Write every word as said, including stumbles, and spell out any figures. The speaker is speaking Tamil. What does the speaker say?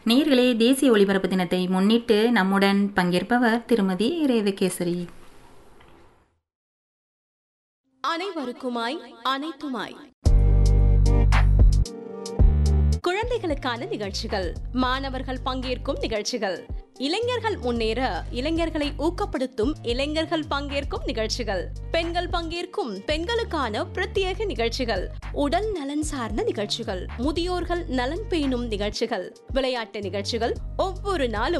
நேர்களே, தேசிய ஒலிபரப்பு தினத்தை முன்னிட்டு நம்முடன் பங்கேற்பவர் திருமதி ரேவகேசரி. அனைவருக்குமாய் அனைத்துமாய் குழந்தைகளுக்கான நிகழ்ச்சிகள், மாணவர்கள் பங்கேற்கும் நிகழ்ச்சிகள், இளைஞர்கள் முன்னேற இளைஞர்களை ஊக்கப்படுத்தும் இளைஞர்கள் பங்கேற்கும் நிகழ்ச்சிகள், பெண்கள் பங்கேற்கும் பெண்களுக்கான பிரத்யேக நிகழ்ச்சிகள், உடல் நலன் சார்ந்த நிகழ்ச்சிகள், முதியோர்கள் நலன் பேணும் நிகழ்ச்சிகள், விளையாட்டு நிகழ்ச்சிகள், ஒவ்வொரு நாளும்